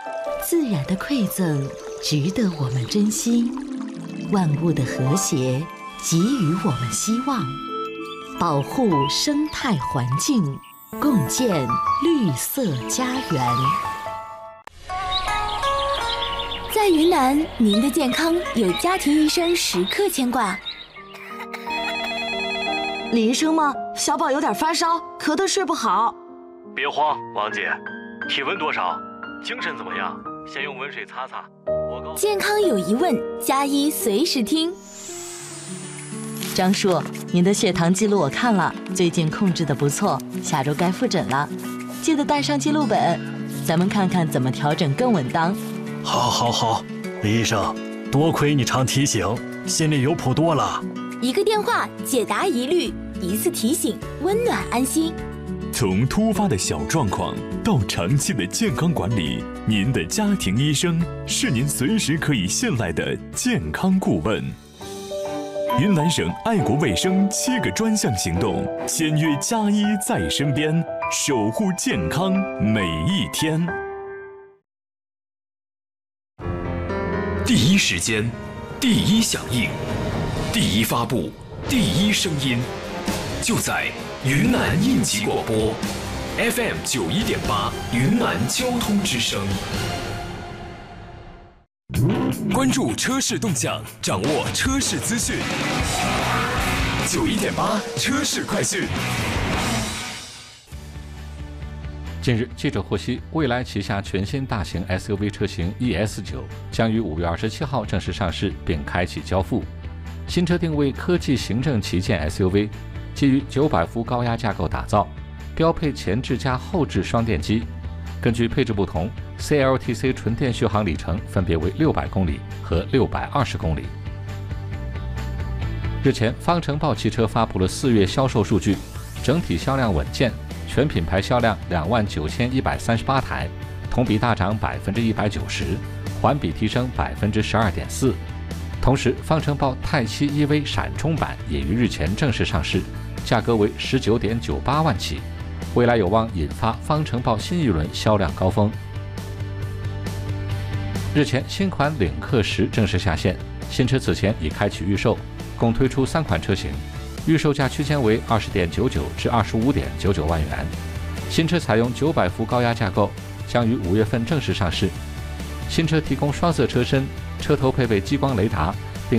自然的馈赠值得我们珍惜，万物的和谐给予我们希望，保护生态环境，共建绿色家园。 在云南，您的健康有家庭医生时刻牵挂。 李医生吗？小宝有点发烧，咳得睡不好。 别慌，王姐，体温多少？精神怎么样？先用温水擦擦。 健康有疑问，加医随时听。 张叔，您的血糖记录我看了，最近控制得不错，下周该复诊了，记得带上记录本，咱们看看怎么调整更稳当。 好，李医生，多亏你常提醒，心里有谱多了。 一个电话解答疑虑，一次提醒温暖安心。 从突发的小状况到长期的健康管理，您的家庭医生是您随时可以信赖的健康顾问。云南省爱国卫生7个专项行动，签约加医在身边，守护健康每一天。 第一时间，第一响应，第一发布，第一声音，就在云南应急广播 FM 91.8云南交通之声。关注车市动向，掌握车市资讯。91.8车市快讯。 近日，记者获悉，蔚来旗下全新大型 SUV 车型 ES9 将于5月27号正式上市并开启交付。新车定位科技行政旗舰 SUV， 基于900伏高压架构打造，标配前置加后置双电机。根据配置不同， CLTC 纯电续航里程分别为600公里和620公里。日前，方程豹汽车发布了4月销售数据，整体销量稳健，全品牌销量29138台，同比大涨190%，环比提升12.4%。同时，方程豹泰7 EV 闪充版也于日前正式上市，价格为19.98万起，未来有望引发方程豹新一轮销量高峰。日前，新款领克10正式下线，新车此前已开启预售，共推出3款车型，预售价区间为20.99至25.99万元。新车采用900伏高压架构，将于5月份正式上市。新车提供双色车身，车头配备激光雷达，